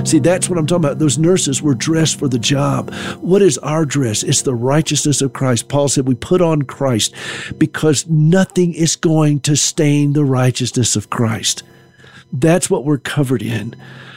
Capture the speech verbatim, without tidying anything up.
See, that's what I'm talking about. Those nurses were dressed for the job. What is our dress? It's the righteousness of Christ. Paul said we put on Christ because nothing is going to stain the righteousness of Christ. That's what we're covered in.